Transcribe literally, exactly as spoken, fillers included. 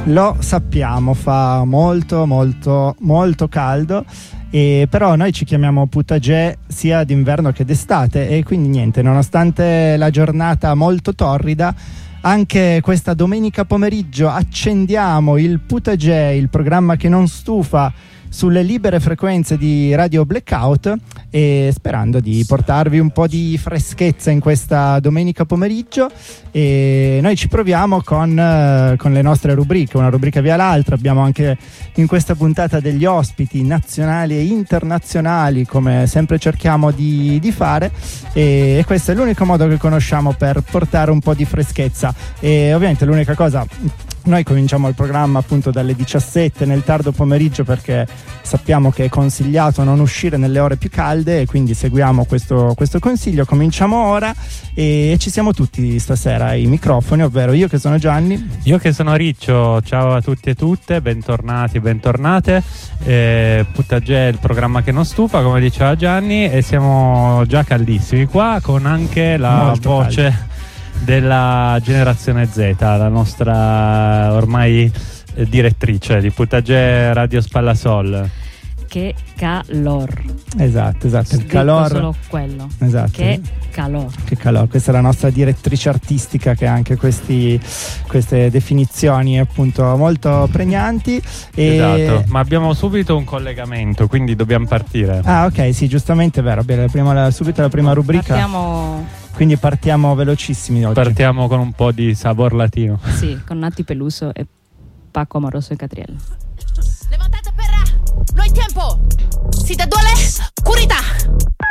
Lo sappiamo, fa molto molto molto caldo, e però noi ci chiamiamo Putagè sia d'inverno che d'estate, e quindi niente, nonostante la giornata molto torrida, anche questa domenica pomeriggio accendiamo il Putagè, il programma che non stufa, sulle libere frequenze di Radio Blackout, e sperando di portarvi un po' di freschezza in questa domenica pomeriggio. E noi ci proviamo con, eh, con le nostre rubriche, una rubrica via l'altra. Abbiamo anche in questa puntata degli ospiti nazionali e internazionali, come sempre cerchiamo di, di fare, e, e questo è l'unico modo che conosciamo per portare un po' di freschezza. E ovviamente l'unica cosa, noi cominciamo il programma appunto dalle diciassette nel tardo pomeriggio, perché sappiamo che è consigliato non uscire nelle ore più calde, e quindi seguiamo questo, questo consiglio. Cominciamo ora, e ci siamo tutti stasera ai microfoni, ovvero io che sono Gianni, io che sono Riccio. Ciao a tutti e tutte, bentornati, bentornate. eh, Putagè, il programma che non stufa, come diceva Gianni, e siamo già caldissimi qua, con anche la Molto voce caldi. della generazione Z, la nostra ormai eh, direttrice di Putagè Radio Spallasol. Che calor. Esatto, esatto, il Dico calor. solo quello. Esatto. Che calor. Che calor, questa è la nostra direttrice artistica, che ha anche questi, queste definizioni appunto molto pregnanti. E... Esatto, ma abbiamo subito un collegamento, quindi dobbiamo partire. Ah, ok, sì, giustamente, è vero. Abbiamo la prima, la, subito la prima rubrica. Partiamo, Quindi partiamo velocissimi oggi. Partiamo con un po' di sabor latino. sì, con Nati Peluso e Paco Amoroso e Catriel. Levantate perra, no hay tiempo. Si te duele, curita.